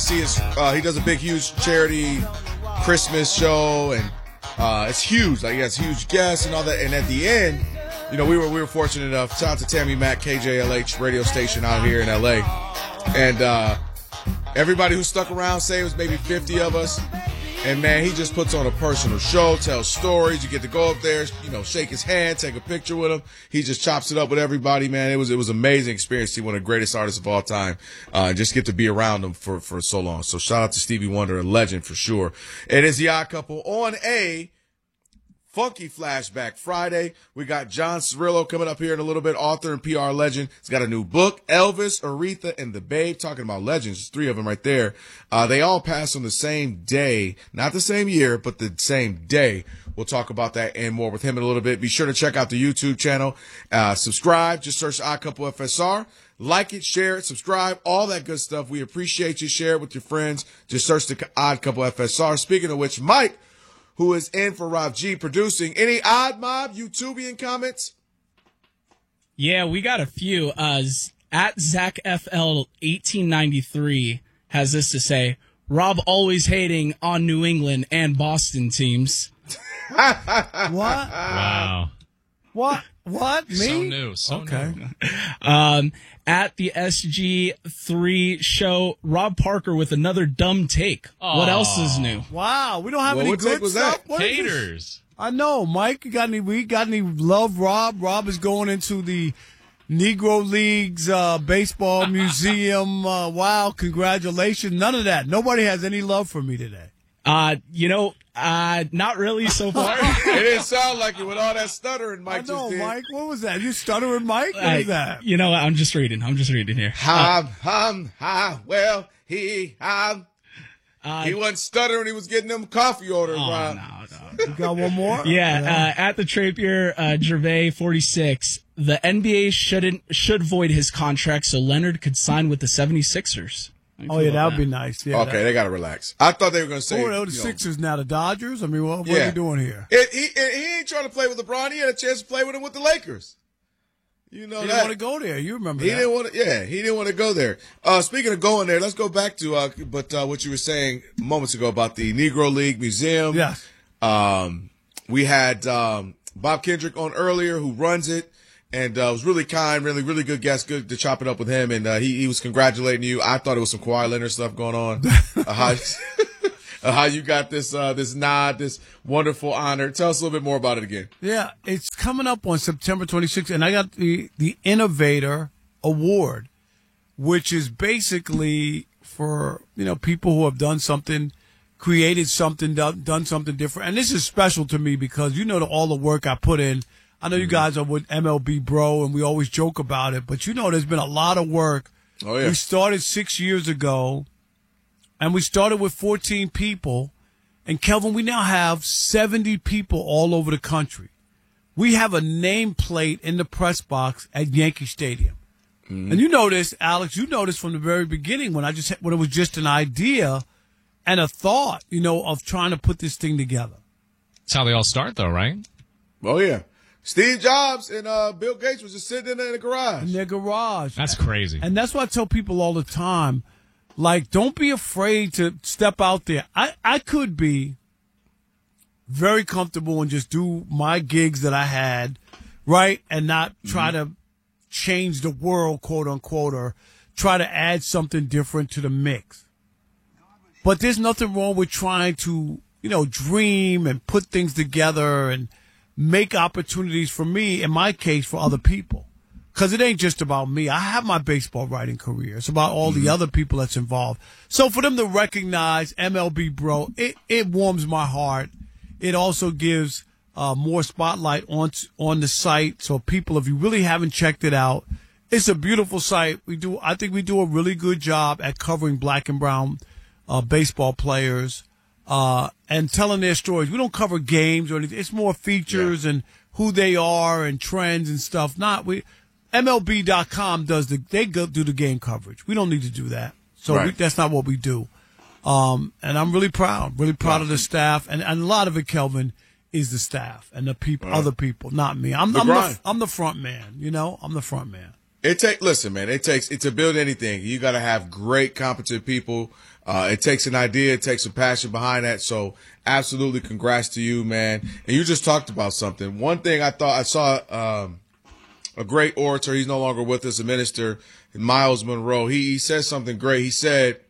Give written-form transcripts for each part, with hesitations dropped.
see his. He does a big, huge charity Christmas show, and it's huge. Like he has huge guests and all that. And at the end, you know, we were fortunate enough. Shout out to Tammy Mack, KJLH radio station out here in LA, and everybody who stuck around, say it was maybe 50 of us. And, man, he just puts on a personal show, tells stories. You get to go up there, you know, shake his hand, take a picture with him. He just chops it up with everybody, man. It was an amazing experience to see one of the greatest artists of all time. Just get to be around him for so long. So shout out to Stevie Wonder, a legend for sure. It is The Odd Couple on a funky flashback Friday. We got John Cirillo coming up here in a little bit, author and PR legend. He's got a new book, Elvis, Aretha, and the Babe. Talking about legends, there's 3 of them right there. They all passed on the same day, not the same year, but the same day. We'll talk about that and more with him in a little bit. Be sure to check out the YouTube channel. Subscribe. Just search Odd Couple FSR. Like it, share it, subscribe, all that good stuff. We appreciate you. Share it with your friends. Just search the Odd Couple FSR. Speaking of which, Mike, who is in for Rob G producing. Any Odd Mob YouTubian comments? Yeah, we got a few. At ZachFL1893 has this to say, Rob always hating on New England and Boston teams. What? Wow. What? Me? So new. So new. At the SG3 show, Rob Parker with another dumb take. What else is new? Wow, we don't have any what good take was stuff. that? What is this? Haters. I know, Mike. We got any love, Rob? Rob is going into the Negro Leagues baseball museum. Wow, congratulations. None of that. Nobody has any love for me today. Not really so far. It didn't sound like it with all that stuttering Mike I know, just did. Mike. What was that? You stuttering, Mike? What is that? You know what? I'm just reading here. He wasn't stuttering. He was getting them coffee orders, Rob. No. You got one more? Yeah, at the Trapier, Gervais 46, the NBA should void his contract so Leonard could sign with the 76ers. Oh, yeah, that would be nice. Yeah, Okay, they got to relax. I thought they were going to say. the Sixers now, the Dodgers? I mean, what are we doing here? He ain't trying to play with LeBron. He had a chance to play with him with the Lakers. You know He that. didn't want to go there. You remember He that. didn't want to. Yeah, he didn't want to go there. Speaking of going there, let's go back to what you were saying moments ago about the Negro League Museum. Yes. We had Bob Kendrick on earlier, who runs it, and was really kind, really good guest. Good to chop it up with him, and he was congratulating you. I thought it was some Kawhi Leonard stuff going on. How you got this nod, this wonderful honor. Tell us a little bit more about it again. Yeah, it's coming up on September 26th, and I got the Innovator Award, which is basically for, people who have done something, created something, done something different. And this is special to me because all the work I put in. I know you guys are with MLB Bro, and we always joke about it, but there's been a lot of work. Oh, yeah. We started 6 years ago, and we started with 14 people. And, Kelvin, we now have 70 people all over the country. We have a nameplate in the press box at Yankee Stadium. Mm-hmm. And you know this, Alex, from the very beginning when it was just an idea and a thought, of trying to put this thing together. That's how they all start, though, right? Oh, yeah. Steve Jobs and Bill Gates was just sitting in their garage. In their garage. That's crazy. And that's what I tell people all the time. Like, don't be afraid to step out there. I could be very comfortable and just do my gigs that I had, right, and not try to change the world, quote unquote, or try to add something different to the mix. But there's nothing wrong with trying to, dream and put things together and make opportunities for me, in my case, for other people. Because it ain't just about me. I have my baseball writing career. It's about all the other people that's involved. So for them to recognize MLB Bro, it warms my heart. It also gives more spotlight on the site. So people, if you really haven't checked it out, it's a beautiful site. I think we do a really good job at covering black and brown baseball players and telling their stories. We don't cover games or anything. It's more features and who they are and trends and stuff. MLB.com do the game coverage. We don't need to do that. So that's not what we do. And I'm really proud of the staff. And a lot of it, Kelvin, is the staff and the people, other people, not me. I'm the front man, I'm the front man. Listen, man, it takes to build anything. You got to have great, competent people. It takes an idea. It takes some passion behind that. So absolutely congrats to you, man. And you just talked about something. One thing I saw a great orator. He's no longer with us, a minister, Miles Monroe. He said something great. He said,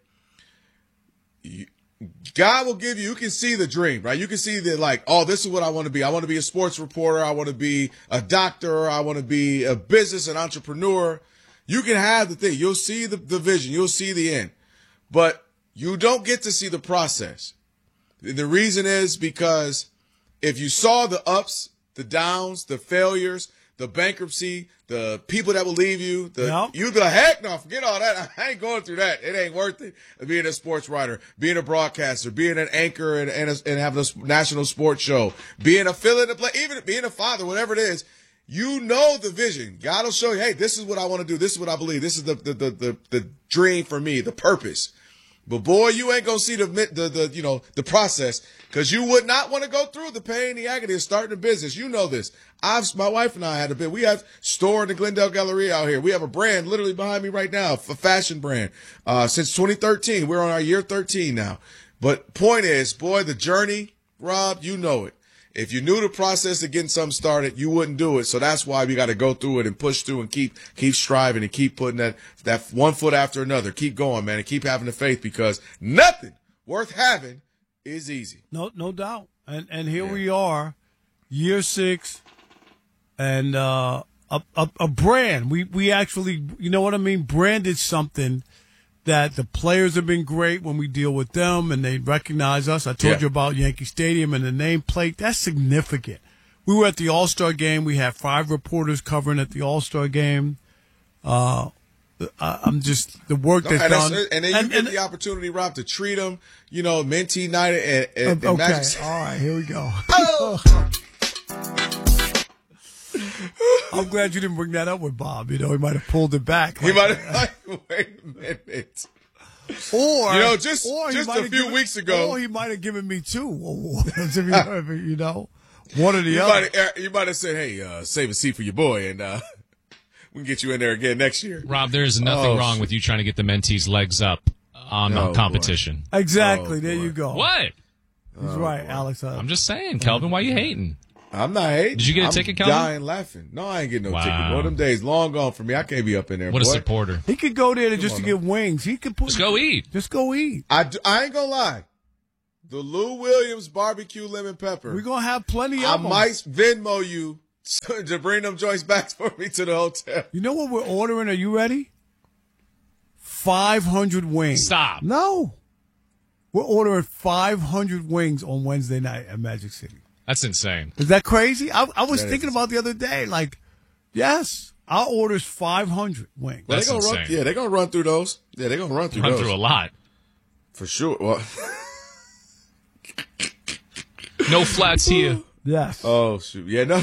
God will give you can see the dream, right? You can see that like, oh, this is what I want to be. I want to be a sports reporter. I want to be a doctor. I want to be a business, an entrepreneur. You can have the thing. You'll see the vision. You'll see the end. But you don't get to see the process. The reason is because if you saw the ups, the downs, the failures, the bankruptcy, the people that will leave you, you'd be like, heck no, forget all that. I ain't going through that. It ain't worth it. Being a sports writer, being a broadcaster, being an anchor and having a national sports show, being a fill-in play, even being a father, whatever it is, you know the vision. God will show you, hey, this is what I want to do. This is what I believe. This is the dream for me, the purpose. But boy, you ain't gonna see the process because you would not want to go through the pain, the agony of starting a business. You know this. My wife and I had a bit. We have store in the Glendale Galleria out here. We have a brand literally behind me right now, a fashion brand. Since 2013, we're on our year 13 now. But point is, boy, the journey, Rob, you know it. If you knew the process of getting something started, you wouldn't do it. So that's why we got to go through it and push through and keep striving and keep putting that one foot after another. Keep going, man, and keep having the faith because nothing worth having is easy. No doubt. And here we are, year 6, and a brand. We actually, you know what I mean, branded something that the players have been great when we deal with them and they recognize us. I told you about Yankee Stadium and the nameplate. That's significant. We were at the All-Star game. We had 5 reporters covering at the All-Star game. I'm just the work that's done. And then you get the opportunity, Rob, to treat them, Mentee night and okay. Magic. All right, here we go. I'm glad you didn't bring that up with Bob. He might have pulled it back. He might have, wait a minute. Or, just a few weeks ago. Or he might have given me 2 awards, one or the other. You might have said, hey, save a seat for your boy, and we can get you in there again next year. Rob, there's nothing wrong with you trying to get the Mentees' legs up on competition. Boy. Exactly. There you go. What? He's right, Alex. I'm just saying, Kelvin, why you hating? I'm not hating. Did you get a ticket, Kelvin? I'm dying laughing. No, I ain't getting no ticket. Boy, them days long gone for me. I can't be up in there. What a supporter. He could go there to get wings. He could just go eat. Just go eat. I ain't gonna lie. The Lou Williams barbecue lemon pepper. We're gonna have plenty I of them. might Venmo you to bring them joints back for me to the hotel. You know what we're ordering? Are you ready? 500 wings. Stop. No. We're ordering 500 wings on Wednesday night at Magic City. That's insane. Is that crazy? I was thinking about the other day, yes, our order's 500 wings. Well, that's insane. They're going to run through those. Yeah, they're going to run through those. Run through a lot. For sure. Well, no flats here. Yes. Oh, shoot. Yeah, no.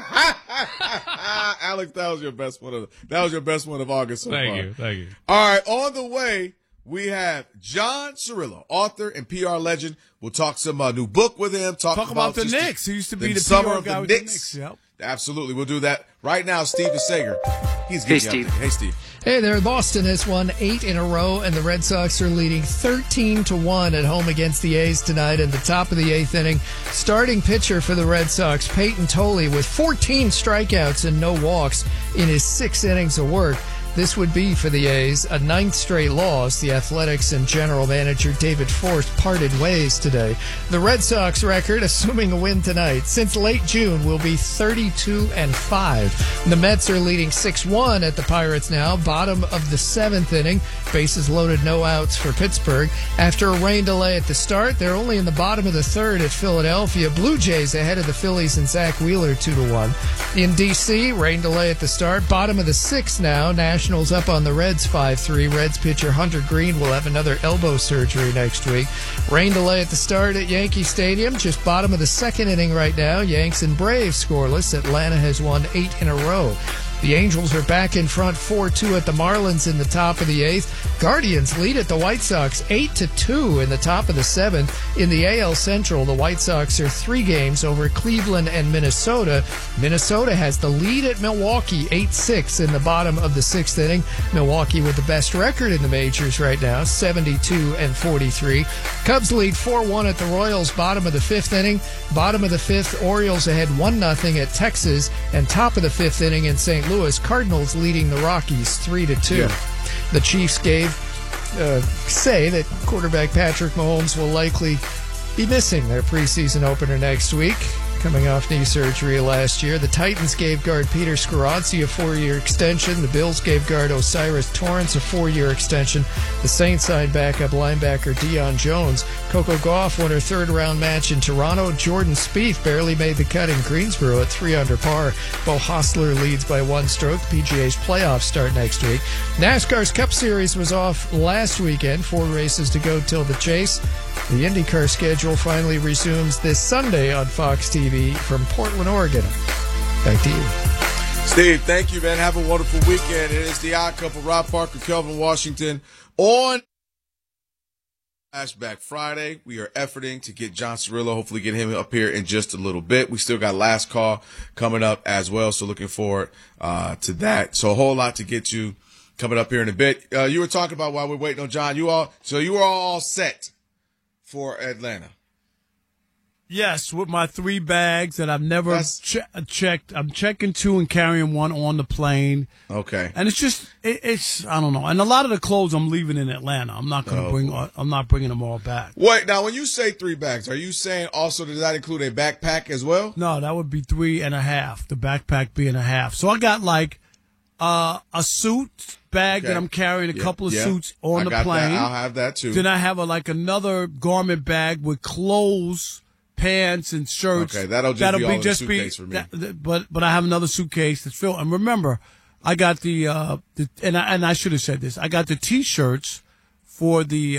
Alex, that was your best one of August so far. Thank you. All right, on the way, we have John Cirillo, author and PR legend. We'll talk some new book with him. Talk about the Knicks. He used to be the summer PR of guy the with Knicks. The Knicks. Yep. Absolutely, we'll do that right now. Steven Sager, he's getting Steve. Hey, Steve. Hey there, Boston has won 8 in a row, and the Red Sox are leading 13-1 at home against the A's tonight in the top of the 8th inning. Starting pitcher for the Red Sox, Peyton Tolley, with 14 strikeouts and no walks in his 6 innings of work. This would be, for the A's, a 9th straight loss. The Athletics and general manager David Forst parted ways today. The Red Sox record, assuming a win tonight, since late June, will be 32-5. The Mets are leading 6-1 at the Pirates now, bottom of the 7th inning. Bases loaded, no outs for Pittsburgh. After a rain delay at the start, they're only in the bottom of the 3rd at Philadelphia. Blue Jays ahead of the Phillies and Zach Wheeler 2-1. In D.C., rain delay at the start, bottom of the 6th now. Nationals up on the Reds 5-3. Reds pitcher Hunter Green will have another elbow surgery next week. Rain delay at the start at Yankee Stadium, just bottom of the 2nd inning right now. Yanks and Braves scoreless. Atlanta has won 8 in a row. The Angels are back in front 4-2 at the Marlins in the top of the 8th. Guardians lead at the White Sox 8-2 in the top of the 7th. In the AL Central, the White Sox are 3 games over Cleveland and Minnesota. Minnesota has the lead at Milwaukee 8-6 in the bottom of the 6th inning. Milwaukee with the best record in the majors right now, 72-43. Cubs lead 4-1 at the Royals, bottom of the 5th inning. Bottom of the 5th, Orioles ahead 1-0 at Texas. And top of the 5th inning in St. Louis, Cardinals leading the Rockies 3-2. Yeah. The Chiefs say that quarterback Patrick Mahomes will likely be missing their preseason opener next week, coming off knee surgery last year. The Titans gave guard Peter Skoronsky a 4-year extension. The Bills gave guard Osiris Torrance a 4-year extension. The Saints signed backup linebacker Deion Jones. Coco Gauff won her third-round match in Toronto. Jordan Spieth barely made the cut in Greensboro at 3 under par. Bo Hostler leads by 1 stroke. PGA's playoffs start next week. NASCAR's Cup Series was off last weekend. 4 races to go till the chase. The IndyCar schedule finally resumes this Sunday on Fox TV from Portland, Oregon. Back to you. Steve, thank you, man. Have a wonderful weekend. It is the Odd Couple, Rob Parker, Kelvin Washington, on Flashback Friday. We are efforting to get John Cirillo, hopefully get him up here in just a little bit. We still got Last Call coming up as well, so looking forward to that. So a whole lot to get to coming up here in a bit. You were talking about while we're waiting on John, you were all set for Atlanta. Yes, with my 3 bags that I've never checked. I'm checking 2 and carrying 1 on the plane. Okay. And it's just, it's I don't know. And a lot of the clothes I'm leaving in Atlanta. I'm not going to bring. I'm not bringing them all back. Wait, now when you say 3 bags, are you saying also does that include a backpack as well? No, that would be 3.5. The backpack being a half. So I got like a suit bag that I'm carrying, a couple of suits on the plane. I'll have that too. Then I have another garment bag with clothes, pants, and shirts. Okay, that'll be just be suitcase for me. But I have another suitcase that's filled. And remember, I got and I should have said this. I got the T-shirts for the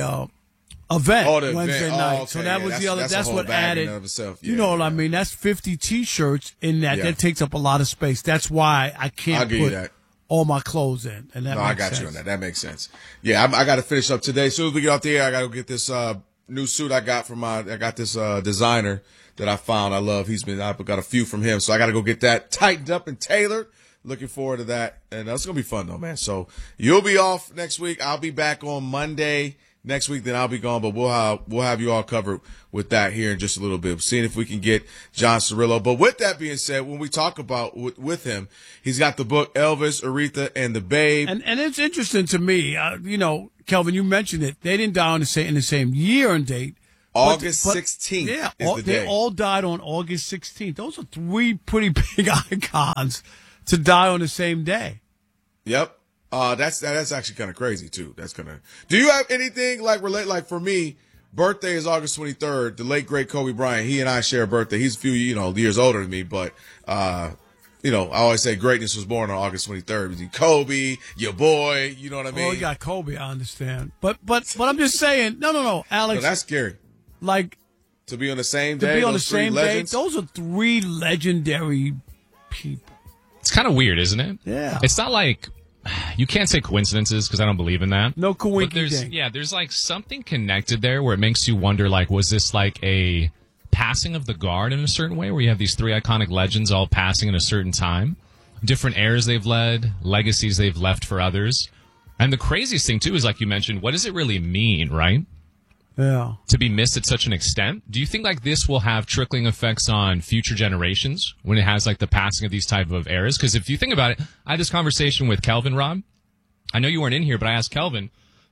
event Wednesday night. Okay, so that was the other. That's what added. You know what I mean? That's 50 T-shirts in that. Yeah. That takes up a lot of space. That's why I can't put all my clothes in. And that I got sense. you on that. That makes sense. Yeah, I got to finish up today. As soon as we get off the air, I got to go get this new suit I got from I got this designer that I found I love. I've got a few from him, so I got to go get that tightened up and tailored. Looking forward to that, and that's gonna be fun though, man. So you'll be off next week. I'll be back on Monday next week. Then I'll be gone, but we'll have you all covered with that here in just a little bit. Seeing if we can get John Cirillo. But with that being said, when we talk about with him, he's got the book Elvis, Aretha, and the Babe. And it's interesting to me, Kelvin, you mentioned it. They didn't die on the same year and date. August 16th. Yeah, is the day. They all died on August 16th. Those are 3 pretty big icons to die on the same day. Yep. That's actually kind of crazy too. Do you have anything like for me, birthday is August 23rd. The late great Kobe Bryant, he and I share a birthday. He's a few, years older than me, but, I always say greatness was born on August 23rd. Kobe, your boy, you know what I mean? Oh, you got Kobe, I understand. But I'm just saying, no, Alex. No, that's scary. Like, to be on the same day, to be on the same day, those are 3 legendary people. It's kind of weird, isn't it? Yeah. It's not like you can't say coincidences because I don't believe in that. No coincidence. There's like something connected there where it makes you wonder, like, was this like a passing of the guard in a certain way where you have these 3 iconic legends all passing at a certain time, different eras they've led, legacies they've left for others. And the craziest thing too is, like you mentioned, what does it really mean, right? Yeah. To be missed at such an extent. Do you think like this will have trickling effects on future generations when it has like the passing of these type of eras? Because if you think about it, I had this conversation with Kelvin, Rob. I know you weren't in here, but I asked Kelvin,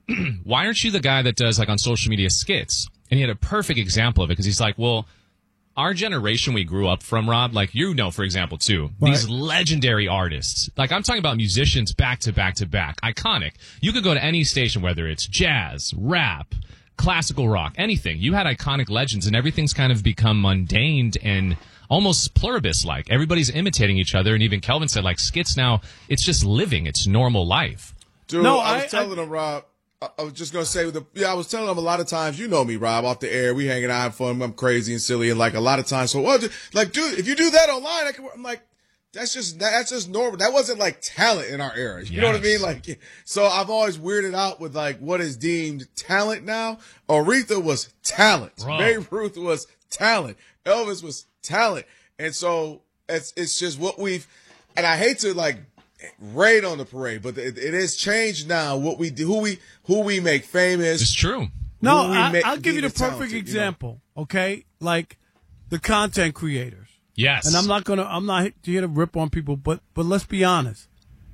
why aren't you the guy that does like on social media skits? And he had a perfect example of it because he's like, well, our generation we grew up from, Rob, like for example, too, these legendary artists. Like I'm talking about musicians back to back to back, iconic. You could go to any station, whether it's jazz, rap, classical rock, anything. You had iconic legends, and everything's kind of become mundane and almost pluribus-like. Everybody's imitating each other, and even Kelvin said, like, skits now, it's just living. It's normal life. Dude, I was telling him, Rob, I was just going to say, I was telling him a lot of times, you know me, Rob, off the air, we hanging out, having fun, I'm crazy and silly, and like a lot of times, so, dude, if you do that online, I'm like, that's just normal. That wasn't like talent in our era. You know what I mean? Like, so I'm always weirded out with like what is deemed talent now. Aretha was talent. Bro. Babe Ruth was talent. Elvis was talent. And so it's just what we've, and I hate to like raid on the parade, but it has changed now. What we do, who we make famous. It's true. No, I'll I'll give you the perfect example. Okay, like the content creators. Yes. And I'm not here to rip on people, but let's be honest.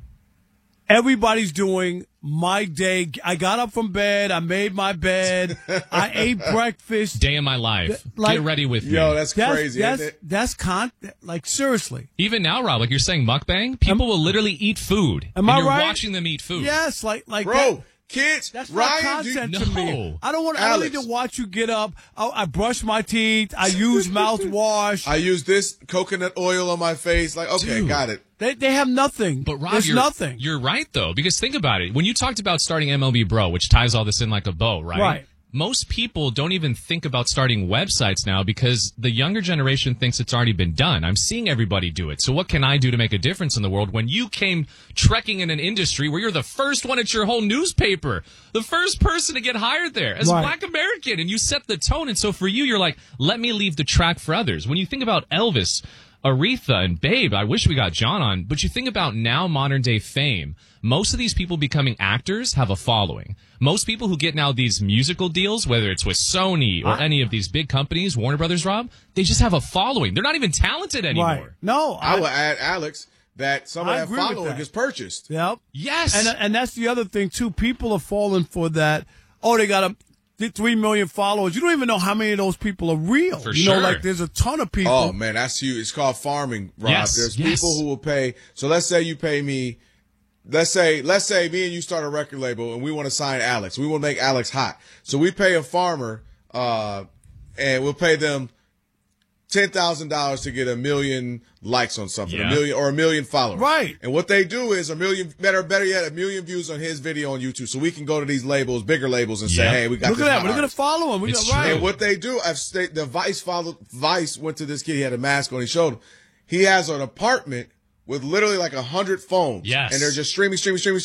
Everybody's doing my day. I got up from bed. I made my bed. I ate breakfast. Day in my life. Like- Get ready with me. Yo, that's crazy. isn't it? That's content. Like, seriously. Even now, Rob, like you're saying mukbang, people will literally eat food. Am and I you're right? watching them eat food. Yes, like Bro, that. kids, That's not Ryan, content No. to me. I don't need to Alex. watch you get up. I brush my teeth. I use mouthwash. I use this coconut oil on my face. Like, okay, Dude. got it. They have nothing. But Rob, there's nothing. You're right though, because think about it. When you talked about starting MLB Bro, which ties all this in like a bow, right? Right. Most people don't even think about starting websites now because the younger generation thinks it's already been done. I'm seeing everybody do it. So what can I do to make a difference in the world when you came trekking in an industry where you're the first one at your whole newspaper, the first person to get hired there as Right. a Black American, and you set the tone. And so for you, you're like, let me leave the track for others. When you think about Elvis, Aretha, and Babe, I wish we got John on, but you think about now modern day fame, most of these people becoming actors have a following. Most people who get now these musical deals, whether it's with Sony or any of these big companies, Warner Brothers, Rob, they just have a following. They're not even talented anymore. Right. No, I will add, Alex, that some of I that agree with following that. is purchased. Yep. Yes. And that's the other thing too. People are falling for that. Oh, they got 3 million followers. You don't even know how many of those people are real. For you know, sure. like there's a ton of people. Oh man, that's huge. It's called farming, Rob. Yes, There's yes. people who will pay. So let's say you pay me. Let's say me and you start a record label and we want to sign Alex. We want to make Alex hot. So we pay a farmer, and we'll pay them $10,000 to get 1 million likes on something, Yeah. 1 million followers. Right. And what they do is 1 million, better yet, 1 million views on his video on YouTube. So we can go to these labels, bigger labels, and say, Yeah. hey, we got Look this at that. hot We're gonna artist. follow him. We It's got right. true. And what they do, Vice went to this kid. He had a mask on. He showed him. He has an apartment with literally like 100 phones. Yes. And they're just streaming.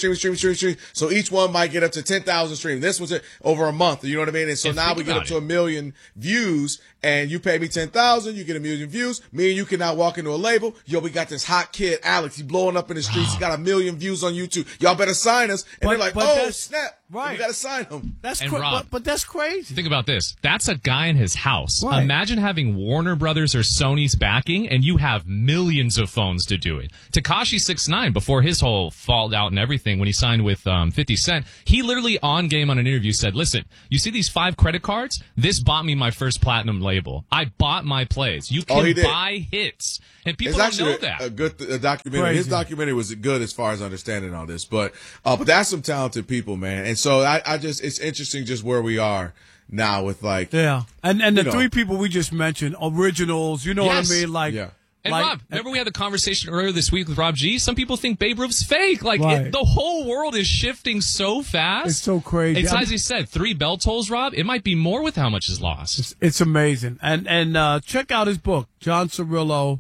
So each one might get up to 10,000 streams. This was over a month. You know what I mean? And so And now think we get about up to it. 1 million views, and you pay me 10,000, you get 1 million views. Me and you can now walk into a label. Yo, we got this hot kid, Alex. He's blowing up in the streets. He got 1 million views on YouTube. Y'all better sign us. And they're like, but oh, that's- snap. right. We got to sign him. That's And Rob- but that's crazy. Think about this. That's a guy in his house. Right. Imagine having Warner Brothers or Sony's backing, and you have millions of phones to do it. Tekashi 6ix9ine, before his whole fallout and everything, when he signed with 50 Cent, he literally on game on an interview said, listen, you see these 5 credit cards? This bought me my first platinum label. I bought my plays. You Oh, he can did. buy hits. And people It's don't actually know that. a good documentary. Crazy. His documentary was good as far as understanding all this, but that's some talented people, man. And so I just, it's interesting just where we are now with like, Yeah. And the You know. 3 people we just mentioned, originals, you know Yes. what I mean? Like, Yeah. And like, Rob, remember we had the conversation earlier this week with Rob G? Some people think Babe Ruth's fake. Like, Right. the whole world is shifting so fast. It's so crazy. It's as you said, 3 bell tolls, Rob. It might be more with how much is lost. It's amazing. And check out his book, John Cirillo.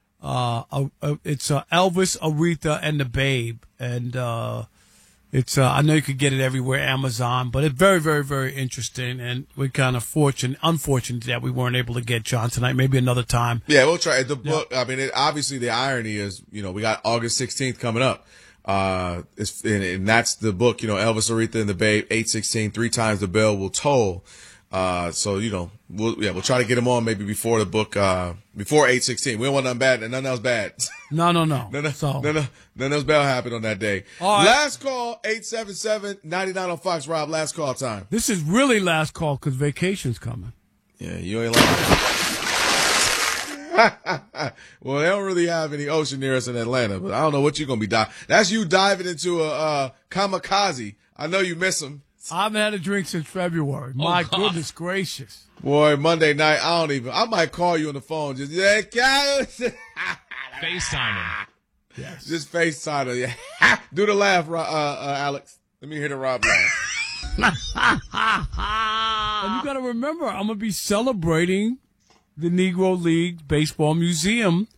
It's Elvis, Aretha, and the Babe. And it's I know you could get it everywhere, Amazon, but it's very, very, very interesting. And we're kind of unfortunate that we weren't able to get John tonight. Maybe another time. yeah, we'll try the book. I mean, obviously the irony is, we got August 16th coming up. And that's the book, Elvis, Aretha, and the Babe, 8/16, 3 times the bell will toll. So, we'll try to get him on maybe before the book, before 8/16. We don't want nothing bad, and none else bad. No. None else bad happened on that day. All right. Last call, 877-99 on Fox, Rob. Last call time. This is really last call because vacation's coming. Yeah, you ain't lying. Well, they don't really have any ocean near us in Atlanta, but I don't know what you're going to be diving. That's you diving into a kamikaze. I know you miss them. I haven't had a drink since February. My goodness gracious. Boy, Monday night, I might call you on the phone. Just, FaceTiming. Yes. just FaceTime her. Yeah. Do the laugh, Alex. Let me hear the Rob laugh. And you got to remember, I'm going to be celebrating the Negro League Baseball Museum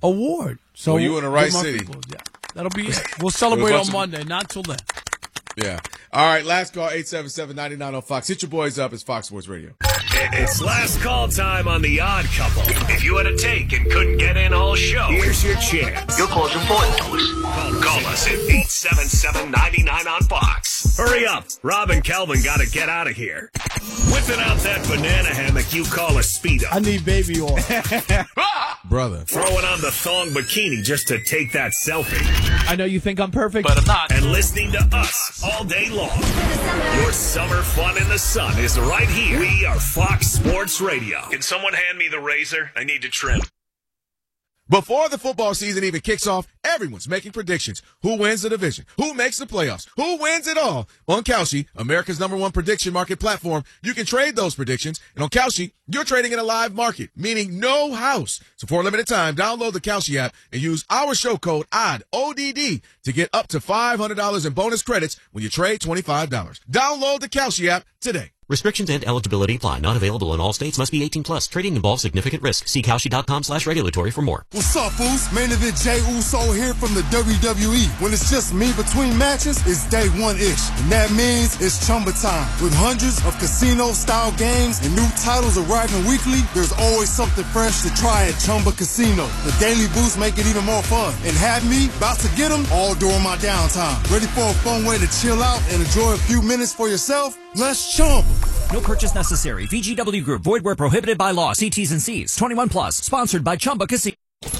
award. So Well, you in the right give my city. people- yeah, that'll be it. We'll celebrate With a on bunch of- Monday. Not till then. Yeah. All right, last call, 877-99 on Fox. Hit your boys up. It's Fox Sports Radio. It's last call time on The Odd Couple. If you had a take and couldn't get in all show, here's your chance. Your call's important to us. Call us at 877-99 on Fox. Hurry up. Rob and Kelvin got to get out of here. Whipping out that banana hammock you call a Speedo. I need baby oil. Brother. Throwing on the thong bikini just to take that selfie. I know you think I'm perfect, but I'm not. And listening to us all day long. Your summer fun in the sun is right here. We are Fox Sports Radio. Can someone hand me the razor? I need to trim. Before the football season even kicks off, everyone's making predictions. Who wins the division? Who makes the playoffs? Who wins it all? On Kalshi, America's #1 prediction market platform, you can trade those predictions. And on Kalshi, you're trading in a live market, meaning no house. So for a limited time, download the Kalshi app and use our show code ODD to get up to $500 in bonus credits when you trade $25. Download the Kalshi app today. Restrictions and eligibility apply. Not available in all states. Must be 18 plus. Trading involves significant risk. See Kalshi.com/regulatory for more. What's up, Foos? Main event Jey Uso here from the WWE. When it's just me between matches, it's day one-ish. And that means it's Chumba time. With hundreds of casino-style games and new titles arriving weekly, there's always something fresh to try at Chumba Casino. The daily boosts make it even more fun. And have me about to get them all during my downtime. Ready for a fun way to chill out and enjoy a few minutes for yourself? Let's chumba. No purchase necessary. VGW Group. Void where prohibited by law. See T's and C's. 21 plus. Sponsored by Chumba Casino.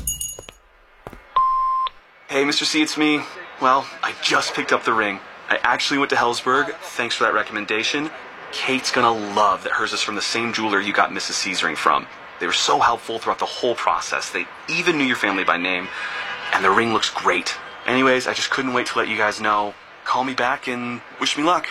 Hey, Mr. C, it's me. Well, I just picked up the ring. I actually went to Helzberg. Thanks for that recommendation. Kate's gonna love that hers is from the same jeweler you got Mrs. C's ring from. They were so helpful throughout the whole process. They even knew your family by name. And the ring looks great. Anyways, I just couldn't wait to let you guys know. Call me back and wish me luck.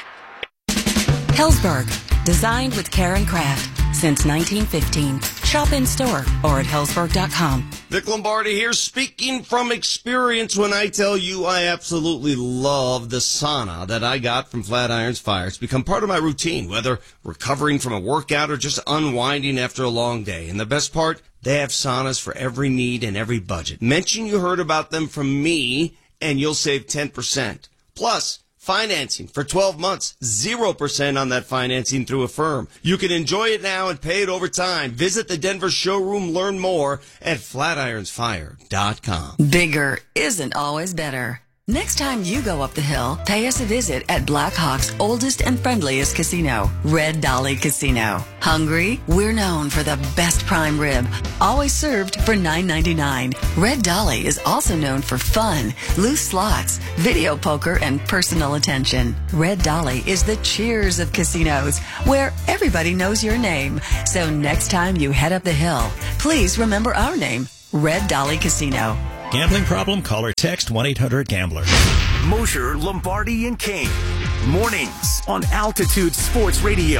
Helzberg, designed with care and craft since 1915. Shop in store or at Helzberg.com. Vic Lombardi here, speaking from experience when I tell you I absolutely love the sauna that I got from Flatirons Fire. It's become part of my routine, whether recovering from a workout or just unwinding after a long day. And the best part, they have saunas for every need and every budget. Mention you heard about them from me, and you'll save 10%. Plus, financing for 12 months, 0% on that financing through Affirm. You can enjoy it now and pay it over time. Visit the Denver showroom, learn more at flatironsfire.com. Bigger isn't always better. Next time you go up the hill, pay us a visit at Blackhawk's oldest and friendliest casino, Red Dolly Casino. Hungry? We're known for the best prime rib, always served for $9.99. Red Dolly is also known for fun, loose slots, video poker, and personal attention. Red Dolly is the cheers of casinos, where everybody knows your name. So next time you head up the hill, please remember our name, Red Dolly Casino. Gambling problem? Call or text 1-800-GAMBLER. Mosher, Lombardi, and Kane. Mornings on Altitude Sports Radio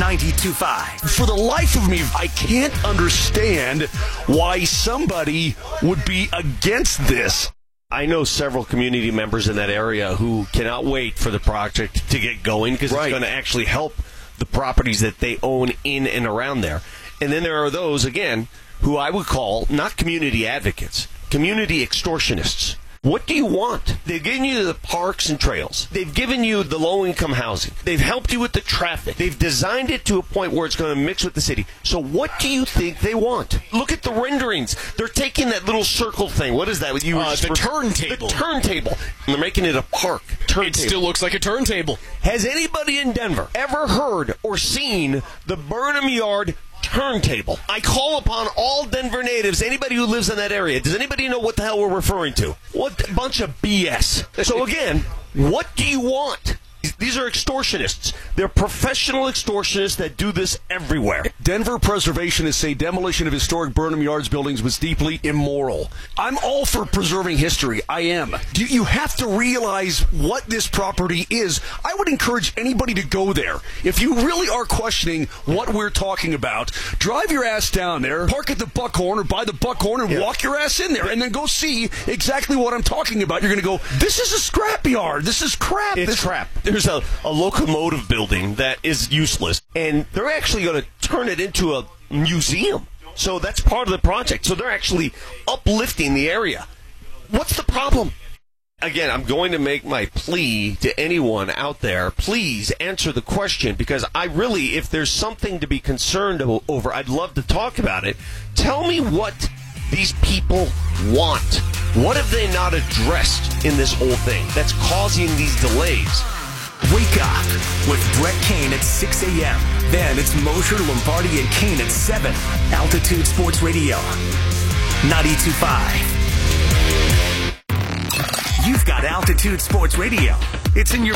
92.5. For the life of me, I can't understand why somebody would be against this. I know several community members in that area who cannot wait for the project to get going because it's going to actually help the properties that they own in and around there. And then there are those, again, who I would call not community advocates, community extortionists. What do you want? They've given you the parks and trails. They've given you the low-income housing. They've helped you with the traffic. They've designed it to a point where it's going to mix with the city. So what do you think they want? Look at the renderings. They're taking that little circle thing. What is that? The turntable. The turntable. And they're making it a park. Turntable. It still looks like a turntable. Has anybody in Denver ever heard or seen the Burnham Yard turntable? I call upon all Denver natives, anybody who lives in that area. Does anybody know what the hell we're referring to? What a bunch of BS. So again, what do you want? These are extortionists. They're professional extortionists that do this everywhere. Denver preservationists say demolition of historic Burnham Yards buildings was deeply immoral. I'm all for preserving history. I am. You have to realize what this property is. I would encourage anybody to go there. If you really are questioning what we're talking about, drive your ass down there, park at the Buckhorn or by the Buckhorn and walk your ass in there and then go see exactly what I'm talking about. You're going to go, this is a scrapyard. This is crap. It's crap. There's a locomotive building that is useless, and they're actually going to turn it into a museum. So that's part of the project. So they're actually uplifting the area. What's the problem? Again, I'm going to make my plea to anyone out there. Please answer the question, because I really, if there's something to be concerned over, I'd love to talk about it. Tell me what these people want. What have they not addressed in this whole thing that's causing these delays? Wake up with Brett Kane at 6 a.m. Then it's Mosher, Lombardi, and Kane at 7. Altitude Sports Radio, 92.5. You've got Altitude Sports Radio. It's in your